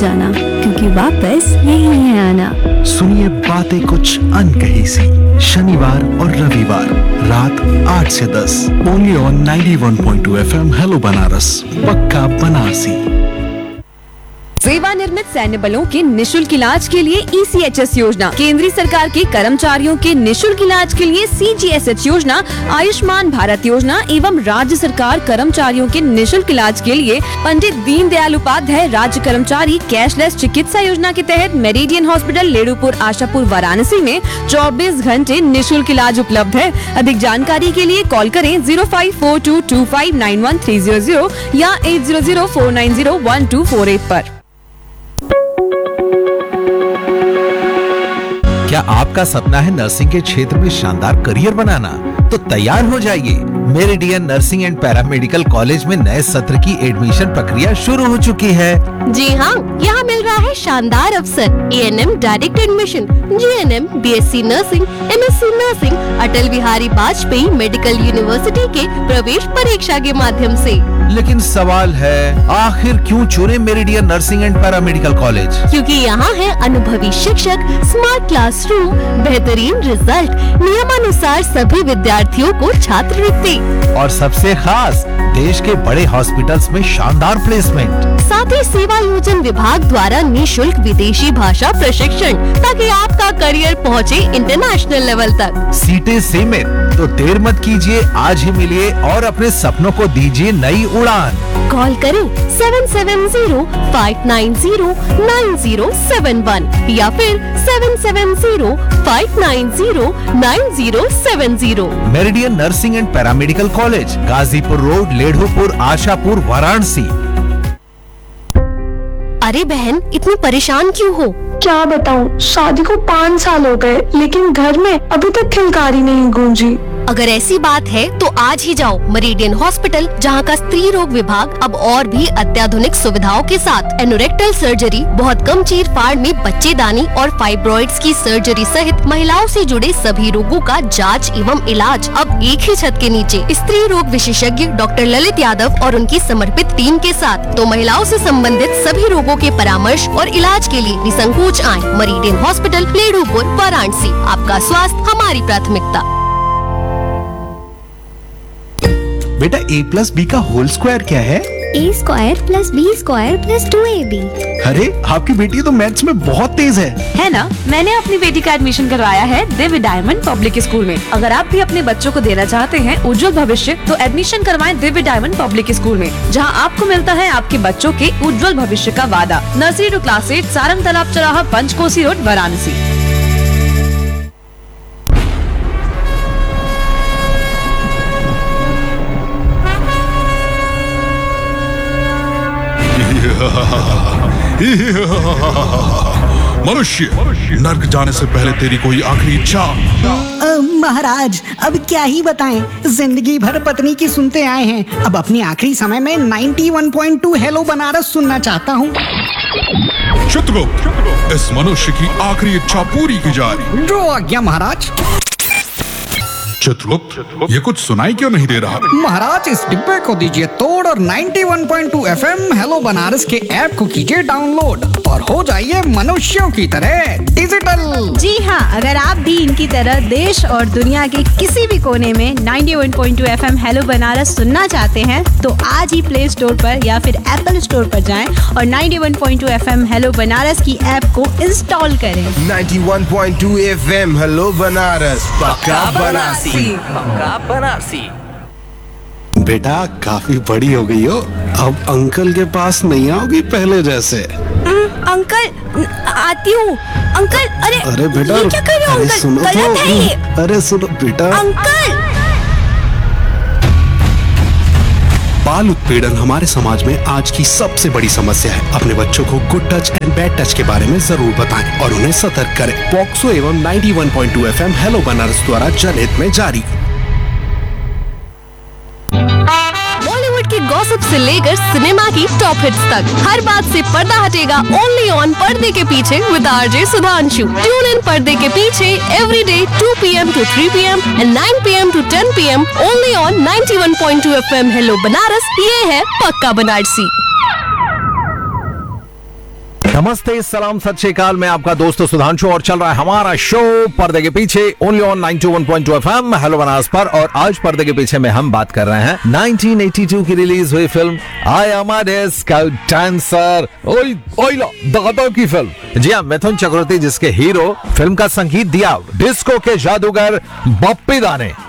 जाना, क्योंकि वापस यही है आना। सुनिए बातें कुछ अनकही सी, शनिवार और रविवार रात 8 से 10 only on 91.2 FM hello Banaras, पक्का बनारसी। सेवानिवृत्त सैन्य बलों के निशुल्क इलाज के लिए ECHS योजना, केंद्रीय सरकार के कर्मचारियों के निशुल्क इलाज के लिए CGSH योजना, आयुष्मान भारत योजना एवं राज्य सरकार कर्मचारियों के निशुल्क इलाज के लिए पंडित दीनदयाल उपाध्याय राज्य कर्मचारी कैशलेस चिकित्सा योजना के तहत मेरिडियन हॉस्पिटल लेडुपुर आशापुर वाराणसी में 24 घंटे निशुल्क इलाज उपलब्ध है। अधिक जानकारी के लिए कॉल करें 0542259130 या 8004901248 पर। क्या आपका सपना है नर्सिंग के क्षेत्र में शानदार करियर बनाना? तो तैयार हो जाइए, meridian nursing and paramedical college में नए सत्र की एडमिशन प्रक्रिया शुरू हो चुकी है। जी हाँ, यहाँ मिल रहा है शानदार अवसर। ANM direct admission, GNM, BSc nursing, MSc nursing, Atal Bihari Vajpayee medical university के प्रवेश परीक्षा के माध्यम से। लेकिन सवाल है, आखिर क्यों चुने meridian nursing and paramedical college? क्योंकि यहाँ है अनुभवी शिक्षक, स्मार्ट क्लासरूम, बेहतरीन रिजल्ट, नियमानुसार सभी विद्यार्थियों को छात्रवृत्ति और सबसे खास, देश के बड़े हॉस्पिटल्स में शानदार प्लेसमेंट। साथ ही सेवा योजन विभाग द्वारा निःशुल्क विदेशी भाषा प्रशिक्षण, ताकि आपका करियर पहुँचे इंटरनेशनल लेवल तक। सीटें सीमित, तो देर मत कीजिए, आज ही मिलिए और अपने सपनों को दीजिए नई उड़ान। कॉल करें 7705909071 या फिर 7705909070। Meridian nursing and paramedical college, Ghazipur road, लेढ़ोपुर, Ashapur, Varanasi. अरे बहन, इतनी परेशान क्यों हो? क्या बताऊं, शादी को 5 साल हो गए, लेकिन घर में अभी तक खिलकारी नहीं गूंजी। अगर ऐसी बात है तो आज ही जाओ मेरिडियन हॉस्पिटल, जहां का स्त्री रोग विभाग अब और भी अत्याधुनिक सुविधाओं के साथ एनोरेक्टल सर्जरी, बहुत कम चीर फाड़ में बच्चेदानी और फाइब्रॉइड्स की सर्जरी सहित महिलाओं से जुड़े सभी रोगों का जांच एवं इलाज अब एक ही छत के नीचे। स्त्री रोग विशेषज्ञ डॉक्टर ललित यादव और उनकी समर्पित टीम के साथ, तो महिलाओं से संबंधित सभी रोगों के परामर्श और इलाज के लिए निसंकोच आए मेरिडियन हॉस्पिटल, लेढ़ोपुर, वाराणसी। आपका स्वास्थ्य हमारी प्राथमिकता। बेटा A+B का होल स्क्वायर क्या है? A² + B² + 2AB। अरे आपकी बेटी तो मैथ्स में बहुत तेज है ना? मैंने अपनी बेटी का एडमिशन करवाया है दिव्य डायमंड पब्लिक स्कूल में। अगर आप भी अपने बच्चों को देना चाहते हैं उज्जवल भविष्य, तो एडमिशन करवाएं दिव्य डायमंड पब्लिक स्कूल में, जहां आपको मिलता है आपके बच्चों के उज्जवल भविष्य का वादा। नर्सरी टू क्लास 8, सारंग तालाब चौराहा, पंचकोसी रोड, वाराणसी। मनुष्य, नर्क जाने से पहले तेरी कोई आखिरी इच्छा? महाराज, अब क्या ही बताएं, जिंदगी भर पत्नी की सुनते आए हैं, अब अपने आखिरी समय में 91.2 हेलो बनारस सुनना चाहता हूँ। चित्रगुप्त, इस मनुष्य की आखिरी इच्छा पूरी की जाए। जो आज्ञा महाराज। चित्रगुप्त, ये कुछ सुनाई क्यों नहीं दे रहा? महाराज, इस डिब्बे को दीजिए तोड़ और 91.2 FM हेलो बनारस के ऐप को कीजिए डाउनलोड और हो जाइए मनुष्यों की तरह डिजिटल। जी हाँ, अगर आप भी इनकी तरह देश और दुनिया के किसी भी कोने में 91.2 FM हेलो बनारस सुनना चाहते हैं, तो आज ही प्ले स्टोर पर या फिर एप्पल स्टोर पर जाएं और 91.2 FM हेलो बनारस की ऐप को इंस्टॉल करें। 91.2 FM हेलो बनारस, पक्का बनारसी। बेटा काफी बड़ी हो गई हो, अब अंकल के पास नहीं आओगी पहले जैसे। अंकल, आती हूँ। अंकल, अरे बेटा, ये क्या कर रहे हो अरे अंकल? सुनो गलत तो, है ये। अरे सुनो बेटा। अंकल, बाल उत्पीड़न हमारे समाज में आज की सबसे बड़ी समस्या है। अपने बच्चों को good touch and bad touch के बारे में जरूर बताएं और उन्हें सतर्क करें। पॉक्सो एवं 91.2 FM हेलो बनारस द्वारा जनहित में जारी। बॉलीवुड की गॉसिप से लेकर सिनेमा की टॉप हिट्स तक, हर बात से पर्दा हटेगा ओनली ऑन पर्दे के पीछे with RJ Sudhanshu. Tune in पर्दे के पीछे every day 2 PM to 3 PM and 9 PM to 10 PM only on 91.2 FM hello Banaras. ये है पक्का बनारसी। नमस्ते, सलाम, सत श्री अकाल। मैं आपका दोस्त सुधांशु और चल रहा है हमारा शो पर्दे के पीछे only on 91.2 FM hello Banaras पर। और आज पर्दे के पीछे में हम बात कर रहे हैं 1982 की रिलीज हुई film I am a disco dancer, दादा की फिल्म। जी हाँ, मिथुन चक्रवर्ती जिसके हीरो, फिल्म का संगीत दिया डिस्को के जादूगर बप्पी दा ने।